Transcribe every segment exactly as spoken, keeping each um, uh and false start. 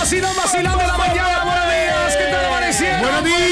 vacilón, vacilón de la mañana. Buenos días, ¿qué tal amaneciendo? Buenos días.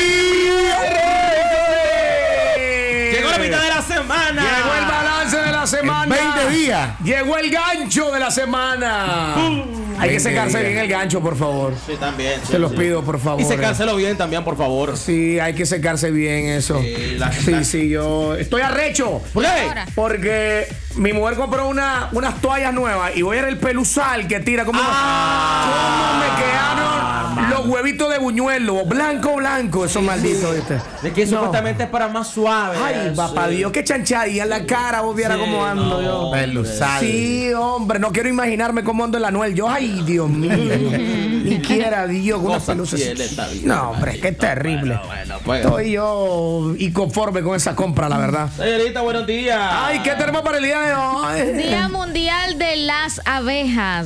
Llegó la mitad de la semana. Llegó el balance de la semana. veinte días. Llegó el gancho de la semana. Uh, Hay que secarse bien el gancho, por favor. Sí, también. Sí, Se los sí. pido, por favor. Y secárselo bien también, por favor. Sí, hay que secarse bien eso. Sí, la- sí, la- sí, yo estoy arrecho. ¿Por qué? Porque mi mujer compró una, unas toallas nuevas y voy a ver el peluzal que tira. Como, Ah, ¿Cómo me quedaron los huevitos de buñuelo? Blanco, blanco, esos malditos, ¿viste? De que No. supuestamente es para más suave. Ay, papá Sí. Dios, qué chanchadilla en la cara, vos viera Sí, cómo ando no, yo. Peluzal. Sí, hombre, no quiero imaginarme cómo ando el Anuel. Yo, ay, Dios mío. Ni quiera Dios con unas Cosas pelusas. tiene esta vida, No, hombre, es que es terrible. Bueno, bueno, pues. Estoy yo inconforme con esa compra, la verdad. Señorita, buenos días. Ay, ¿qué tenemos para el día de hoy? Día Mundial de las Abejas.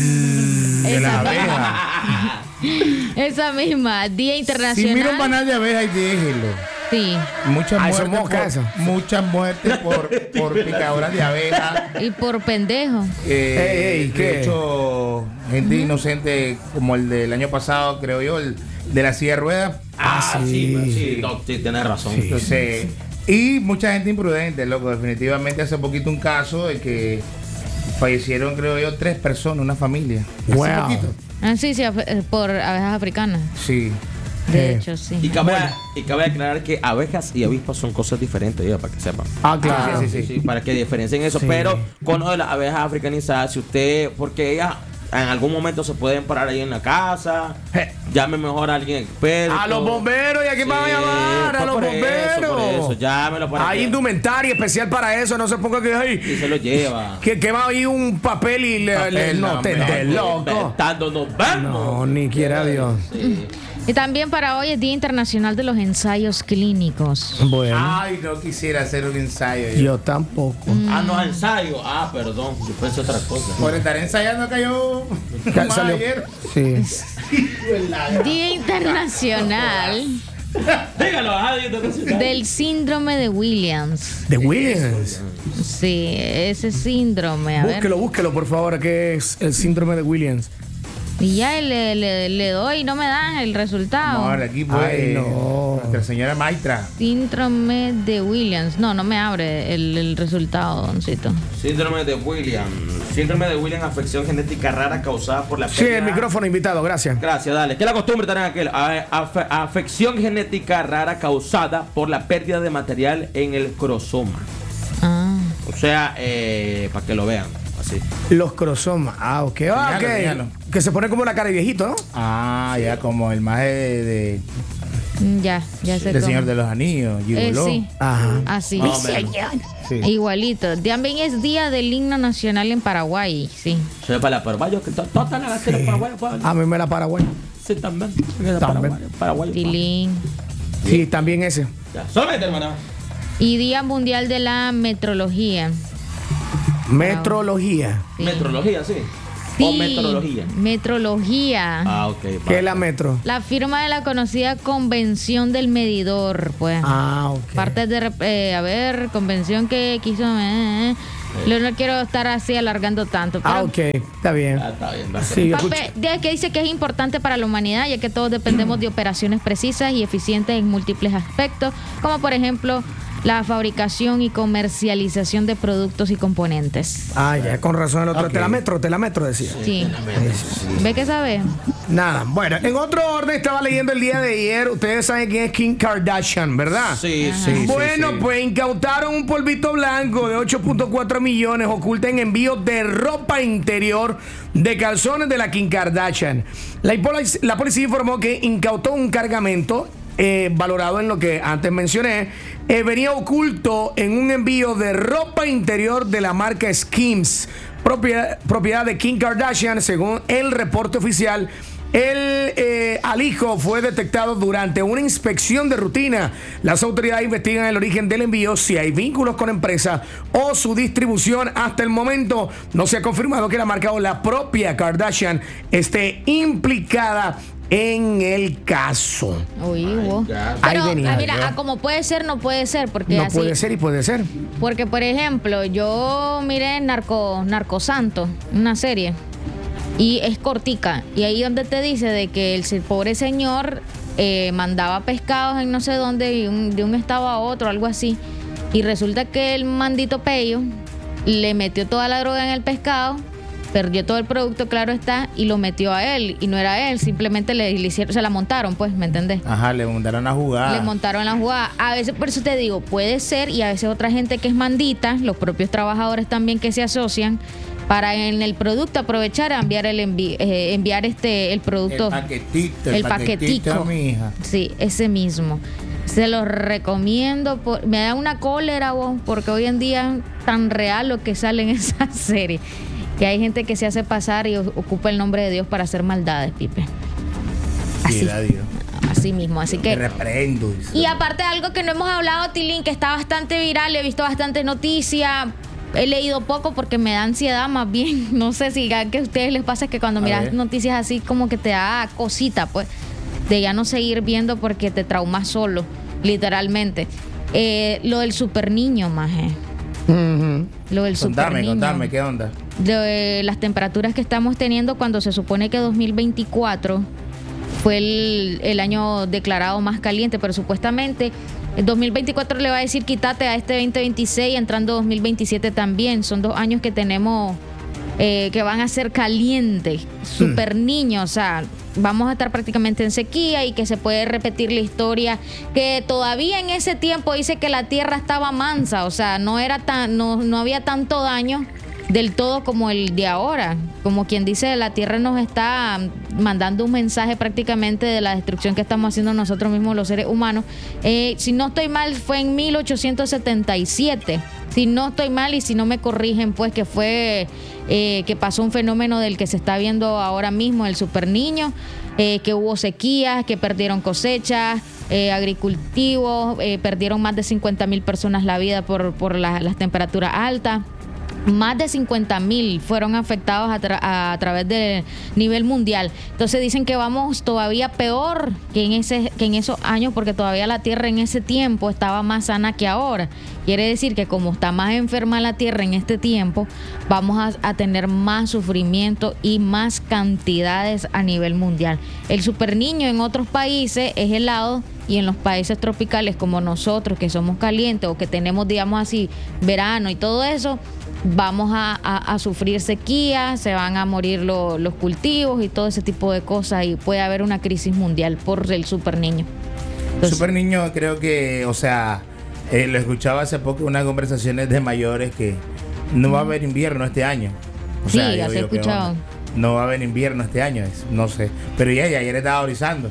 De la Esa abeja. misma. Esa misma. Día Si Internacional. mira un banal de abeja y déjelo. Sí. Muchas Ah, eso es muertes, mosca, por, eso. muchas muertes por, por picaduras de abeja. Y por pendejo. Eh, Ey, ey, ¿qué? de hecho, gente inocente como el del año pasado, creo yo, el de la silla de ruedas. Ah, sí, sí. sí, sí, no, sí, tienes razón. Entonces, y mucha gente imprudente, loco. Definitivamente hace poquito un caso de que fallecieron, creo yo, tres personas, una familia. Hace Wow. poquito. Ah, sí, sí, af- eh, por abejas africanas. Sí. De Eh. hecho, Y sí. cabe, y cabe aclarar que abejas y avispas son cosas diferentes, ya, para que sepan. Ah, claro. sí, sí, Sí, para que diferencien eso. Sí. Pero con lo de las abejas africanizadas, si usted, porque ellas en algún momento se pueden parar ahí en la casa, Eh. llame mejor a alguien experto. A los bomberos, ¿y a quién van a llamar? A pues los por eso, bomberos. por eso, llámelo para Hay que- indumentaria especial para eso, no se ponga que y ay, se lo lleva. que, que va ahí un papel y le, Papel, le- no no, te hombre. estés loco. Inventando, nos vemos. No, ni quiera Dios. Sí. Y también para hoy es Día Internacional de los Ensayos Clínicos. Bueno, Ay, no quisiera hacer un ensayo. yo. yo tampoco. Ah, no, ensayo. Ah, perdón, yo pensé otra cosa. Por estar ensayando cayó Ya más salió. ayer. Sí. Día Internacional Dígalo, ah, yo del Síndrome de Williams. De Williams. Sí, ese síndrome. A ver. Búsquelo, búsquelo, por favor, que es el síndrome de Williams. Y ya le, le, le doy y no me dan el resultado. No, el equipo Ay, es no. nuestra señora Maestra. Síndrome de Williams. No, no me abre el, el resultado, doncito. Síndrome de Williams. Síndrome de Williams, afección genética rara causada por la Sí, pérdida- el micrófono invitado, gracias. Gracias, dale. Que la costumbre también aquel. A- afe- afección genética rara causada por la pérdida de material en el cromosoma. Ah. O sea, eh, para que lo vean. Así. Los cromosomas. Ah, ok. Ah, ok. Señalo, señalo. Que se pone como una cara de viejito, ¿no? Ah, ya como el maje de, de- Ya, ya sé del cómo. Señor de los Anillos, Eh, Gigoló. sí. Ajá. Así. Más o menos. Sí. Igualito. También es Día del Himno Nacional en Paraguay. Sí. Se para la paraguayo, que to- todas las gaceras paraguayas, pues. A mí me la Paraguay. Sí, también. También. Paraguayo, paraguayo, pues. Tilín. Sí, también ese. Ya. Solamente, hermana. Y Día Mundial de la Metrología. Metrología. Sí. Metrología, sí. Sí, O metrología. Metrología. Ah, ok. ¿Qué es la metro? La firma de la conocida Convención del Medidor, pues. Ah, ok. Parte de, rep- eh, a ver, convención que quiso... eh, eh. Lo- no quiero estar así alargando tanto. Pero Ah, ok. Está bien. Ah, está bien, gracias. Sí, yo escucho. Papel, de- que dice que es importante para la humanidad, ya que todos dependemos de operaciones precisas y eficientes en múltiples aspectos, como por ejemplo la fabricación y comercialización de productos y componentes. Ah, ya, con razón el otro. Ok. Te la metro, te la metro, decía. Sí. ¿Ve que sabe? Nada. Bueno, en otro orden estaba leyendo el día de ayer. Ustedes saben quién es Kim Kardashian, ¿verdad? Sí, sí. Bueno, sí. pues incautaron un polvito blanco de ocho punto cuatro millones oculta en envíos de ropa interior de calzones de la Kim Kardashian. La, polic- la policía informó que incautó un cargamento eh, valorado en lo que antes mencioné. Eh, venía oculto en un envío de ropa interior de la marca Skims, propiedad, propiedad de Kim Kardashian, según el reporte oficial. El eh, alijo fue detectado durante una inspección de rutina. Las autoridades investigan el origen del envío, si hay vínculos con empresa o su distribución. Hasta el momento no se ha confirmado que la marca o la propia Kardashian esté implicada en el caso. Uy, wow. Ahí Pero, venía, ah, mira, ya. ah, como puede ser, no puede ser, porque No así. puede ser y puede ser. Porque, por ejemplo, yo miré Narco, Narcosanto, una serie. Y es cortica. Y ahí donde te dice de que el pobre señor eh, mandaba pescados en no sé dónde, de un, de un estado a otro, algo así. Y resulta que el mandito pello le metió toda la droga en el pescado, perdió todo el producto, claro está, y lo metió a él. Y no era él, simplemente le, le hicieron, se la montaron, pues, ¿me entendés? Ajá, le montaron la jugada. Le montaron la jugada. A veces, por eso te digo, puede ser, y a veces otra gente que es mandita, los propios trabajadores también que se asocian, para en el producto aprovechar a enviar el envi eh, enviar este el producto. El paquetito, el, el paquetito, paquetico. mija. Sí, ese mismo. Se los recomiendo. Por, me da una cólera, vos, porque hoy en día tan real lo que sale en esa serie. Que hay gente que se hace pasar y ocupa el nombre de Dios para hacer maldades, Pipe. Así, Dios. así mismo, así Yo que... te reprendo. Y aparte de algo que no hemos hablado, Tilín, que está bastante viral, he visto bastantes noticias, he leído poco porque me da ansiedad más bien. No sé si a que a ustedes les pasa que cuando A miras ver. noticias así como que te da cosita, pues, de ya no seguir viendo porque te traumas solo, literalmente. Eh, lo del super niño, maje. Ujú. Lo del super Contame, niño. contame, ¿qué onda? De las temperaturas que estamos teniendo cuando se supone que dos mil veinticuatro fue el, el año declarado más caliente, pero supuestamente el dos mil veinticuatro le va a decir quítate a este veinte veintiséis, entrando dos mil veintisiete también. Son dos años que tenemos eh, que van a ser calientes, super niños, o sea, vamos a estar prácticamente en sequía y que se puede repetir la historia que todavía en ese tiempo dice que la tierra estaba mansa, o sea, no era tan, no, no había tanto daño del todo como el de ahora. Como quien dice, la tierra nos está mandando un mensaje prácticamente de la destrucción que estamos haciendo nosotros mismos los seres humanos. Eh, si no estoy mal, fue en mil ochocientos setenta y siete. Si no estoy mal y si no me corrigen, pues que fue eh, que pasó un fenómeno del que se está viendo ahora mismo, el super niño, eh, que hubo sequías, que perdieron cosechas, eh, agricultivos, eh, perdieron más de cincuenta mil personas la vida por, por la- las temperaturas altas. Más de cincuenta mil fueron afectados a, tra- a través del nivel mundial. Entonces dicen que vamos todavía peor que en ese que en esos años, porque todavía la Tierra en ese tiempo estaba más sana que ahora. Quiere decir que como está más enferma la Tierra en este tiempo, vamos a, a tener más sufrimiento y más cantidades a nivel mundial. El super niño en otros países es helado, y en los países tropicales como nosotros, que somos calientes o que tenemos, digamos así, verano y todo eso, vamos a, a- a sufrir sequía, se van a morir lo- los cultivos y todo ese tipo de cosas, y puede haber una crisis mundial por el super niño. Entonces, Super niño, creo que, o sea, eh, lo escuchaba hace poco en unas conversaciones de mayores que no va a haber invierno este año. O Sí, digo ya se yo, ¿qué escuchaba. onda? No va a haber invierno este año, es- no sé. Pero ya, ya ayer estaba brizando.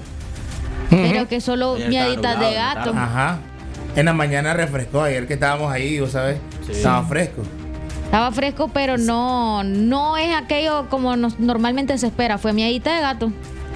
pero que solo Ayer miaditas estaba de nublado, gato. estaba- Ajá. En la mañana refrescó, ayer que estábamos ahí, vos sabes, Sí. estaba fresco. Estaba fresco, pero no, no es aquello como nos- normalmente se espera. Fue miadita de gato.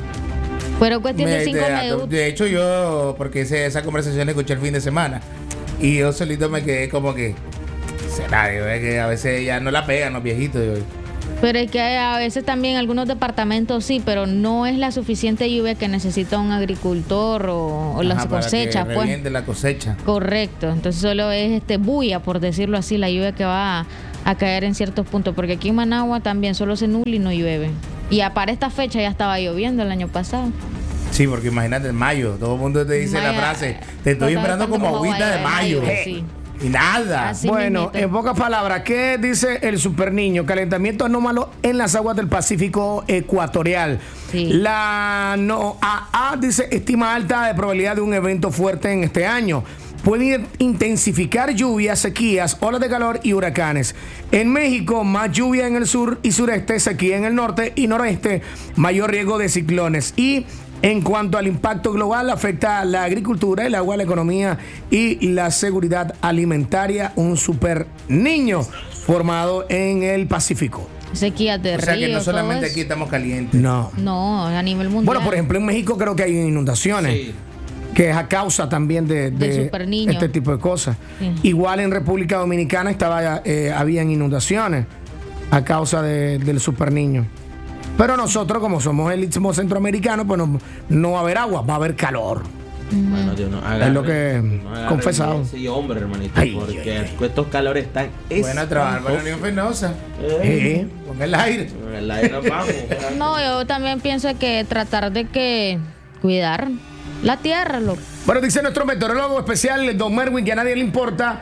Fueron cuestión de Me- cinco de, minutos. de hecho, yo, porque ese- esa conversación la escuché el fin de semana, y yo solito me quedé como que, será, digo, es que a veces ya no la pegan los viejitos, digo. Pero es que a veces también algunos departamentos sí, pero no es la suficiente lluvia que necesita un agricultor o, o las Ajá, para cosechas, que pues. reviente la cosecha. Correcto. Entonces solo es este bulla, por decirlo así, la lluvia que va a, a caer en ciertos puntos. Porque aquí en Managua también solo se nubla y no llueve. Y a- para esta fecha ya estaba lloviendo el año pasado. Sí, porque imagínate, en mayo, todo el mundo te dice la Maya, frase, te estoy no esperando sabes como cuándo agüita de va a mayo. llover, sí. Y nada. Así Bueno, mismito. en pocas palabras, ¿qué dice el super niño? Calentamiento anómalo en las aguas del Pacífico ecuatorial. Sí. La no, A A dice estima alta de probabilidad de un evento fuerte en este año. Pueden intensificar lluvias, sequías, olas de calor y huracanes. En México, más lluvia en el sur y sureste, sequía en el norte y noreste, mayor riesgo de ciclones. Y en cuanto al impacto global, afecta a la agricultura, el agua, la economía y la seguridad alimentaria. Un super niño formado en el Pacífico. Sequías de O sea que río, no todo solamente eso. aquí estamos calientes. No. No, a nivel mundial. Bueno, por ejemplo, en México creo que hay inundaciones. Sí. Que es a causa también de, de Del superniño. este tipo de cosas. Sí. Igual en República Dominicana estaba, eh, habían inundaciones a causa de- del superniño. Pero nosotros, como somos el istmo centroamericano, pues no, no va a haber agua, va a haber calor. Bueno, Dios no haga. Es lo que no agarre confesado. bien, Sí, hombre, hermanito. Ay, porque ay, estos calores están. Bueno, a trabajar para la Unión Fenosa. Eh, Con el aire. En el aire nos vamos. No, yo también pienso que tratar de que cuidar la tierra, loco. Bueno, dice nuestro meteorólogo especial, Don Merwin, que a nadie le importa.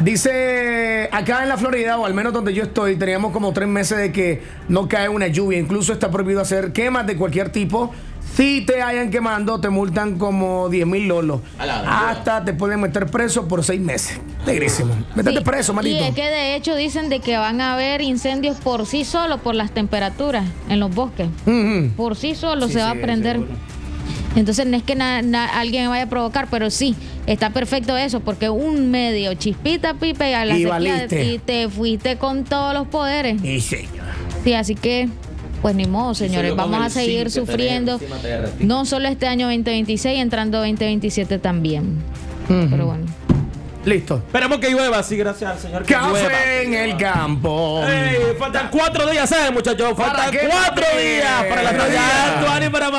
Dice, acá en la Florida, o al menos donde yo estoy, teníamos como tres meses de que no cae una lluvia. Incluso está prohibido hacer quemas de cualquier tipo. Si te hayan quemando, te multan como diez mil lolos. A la verdad. Hasta te pueden meter preso por seis meses. Negrísimo. Métete Sí, preso, y maldito. es que de hecho dicen de que van a haber incendios por sí solos por las temperaturas en los bosques. Ujú. Por sí solo Sí, se va sí, a prender. seguro. Entonces no es que na- na- alguien vaya a provocar, pero sí, está perfecto eso, porque un medio chispita, pipe, y a la Y sequía, valiste. y te fuiste con todos los poderes. Y señor. Sí, así que, pues ni modo, señores, solo con vamos a el seguir zinc que sufriendo. tenés encima te derretís. No solo este año veinte veintiséis, entrando veinte veintisiete también. Ujú. Pero bueno. Listo. Esperamos que llueva, sí, gracias al Señor. Que llueva. Café en el campo. Ey, faltan cuatro días, ¿sabes, muchachos? ¿Para Faltan qué, cuatro papi? días para la Cuatro Navidad. días. Tuani para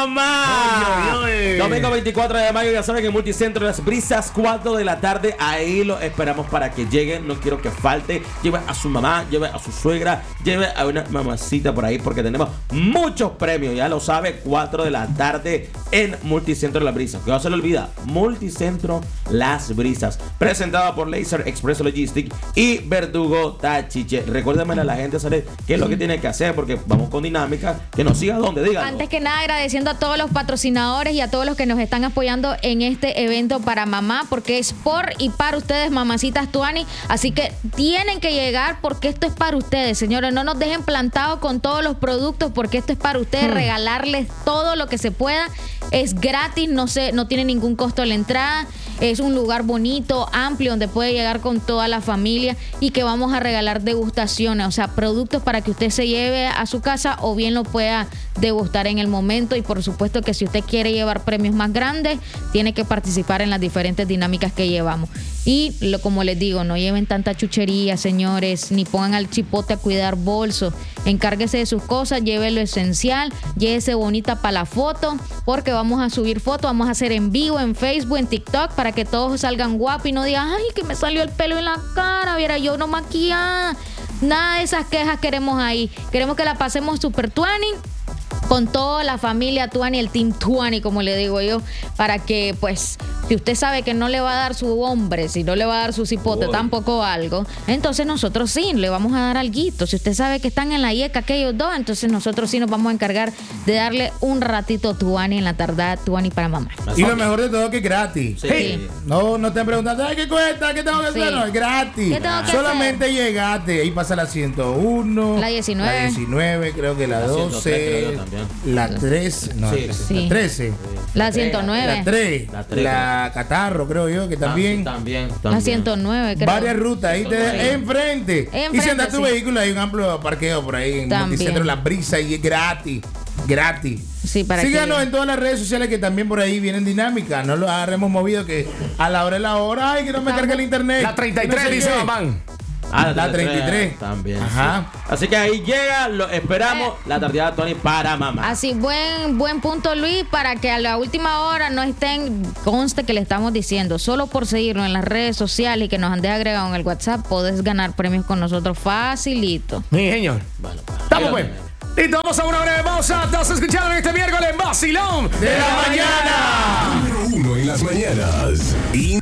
mamá. Oy, oy, oy. Domingo veinticuatro de mayo, ya saben, en Multicentro Las Brisas, cuatro de la tarde. Ahí lo esperamos para que lleguen. No quiero que falte. Lleve a su mamá, lleve a su suegra, lleve a una mamacita por ahí, porque tenemos muchos premios. Ya lo sabe, cuatro de la tarde en Multicentro Las Brisas. Que no se le olvida, Multicentro Las Brisas. Presentado por Laser Express Logistic y Verdugo Tachiche. Recuérdame a la gente, ¿sabes qué es lo que tiene que hacer? Porque vamos con dinámica. Que nos siga donde diga. Antes que nada, agradeciendo a todos los patrocinadores y a todos los que nos están apoyando en este evento para mamá, porque es por y para ustedes, mamacitas Tuani. Así que tienen que llegar porque esto es para ustedes, señores. No nos dejen plantados con todos los productos porque esto es para ustedes. Hmm. Regalarles todo lo que se pueda. Es gratis, no, se, no tiene ningún costo la entrada. Es un lugar bonito, amplio, donde puede llegar con toda la familia y que vamos a regalar degustaciones, o sea, productos para que usted se lleve a su casa o bien lo pueda degustar en el momento. Y por supuesto que si usted quiere llevar premios más grandes, tiene que participar en las diferentes dinámicas que llevamos. Y lo, como les digo, no lleven tanta chuchería, señores, ni pongan al chipote a cuidar bolsos. Encárguese de sus cosas, lleve lo esencial, llévese bonita para la foto, porque vamos a subir fotos, vamos a hacer en vivo en Facebook, en TikTok, para que todos salgan guapos y no digan, ay, que me salió el pelo en la cara, viera yo no maquillada. Nada de esas quejas queremos ahí. Queremos que la pasemos super tuani con toda la familia Tuani, el Team Tuani, como le digo yo, para que, pues, si usted sabe que no le va a dar su hombre, si no le va a dar su cipote, Uy. tampoco algo, entonces nosotros sí, le vamos a dar alguito. Si usted sabe que están en la yeca aquellos dos, entonces nosotros sí nos vamos a encargar de darle un ratito Tuani en la tardada, Tuani para mamá. Y lo mejor de todo que es gratis. Sí. Hey. No, no te preguntas, ay, ¿qué cuesta? ¿Qué tengo que Sí. hacer? No, es gratis. ¿Qué tengo que Solamente llegaste. Ahí pasa la ciento uno. La diecinueve. La diecinueve, creo que la, La ciento tres creo doce. yo también. La tres. No, Sí. la Sí. trece. La ciento nueve. La tres. La La, tres, catarro, creo yo, que también. Ah, sí, también, La también. ciento nueve, creo. Varias rutas ahí te Sí. enfrente. Enfrente, Y si andas tu sí. vehículo, hay un amplio parqueo por ahí en También. Multicentro La Brisa y es gratis. Gratis. Sí, para Síganos que... en todas las redes sociales que también por ahí vienen dinámicas. No lo agarremos movido que a la hora de la hora, ay, que no me cargue el internet. La treinta y tres, No sé dice qué. mamán. Ah, La treinta y tres. También. Ajá. Sí. Así que ahí llega, lo esperamos, la tardeada Tony para mamá. Así, buen, buen punto, Luis, para que a la última hora no estén, conste que le estamos diciendo, solo por seguirnos en las redes sociales y que nos han agregado en el WhatsApp, podés ganar premios con nosotros facilito. Mi señor. Bueno, pues. Estamos pues. Listo, vamos a una breve pausa. Estás escuchando este miércoles Vacilón de la mañana. Número uno en las mañanas.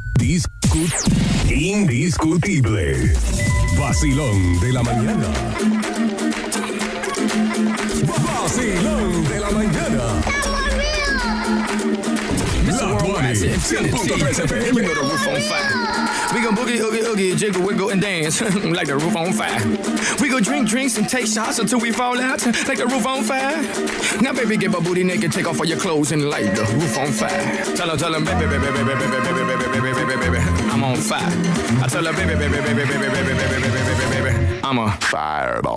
Indiscut- indiscutible. Vacilón de la mañana. Vacilón de la mañana. La Tuani, cien punto tres F M. You know the roof on fire. We gon' boogie, oogie, oogie, jiggle, wiggle, and dance like the roof on fire. We go drink drinks and take shots until we fall out like the roof on fire. Now, baby, get my booty naked, take off all your clothes and light the roof on fire. Tell her, tell her, baby, baby, baby, baby, baby, baby, baby, baby, baby, baby, I'm on fire. I tell her, baby, baby, baby, baby, baby, baby, baby, baby, baby, baby, I'm a fireball.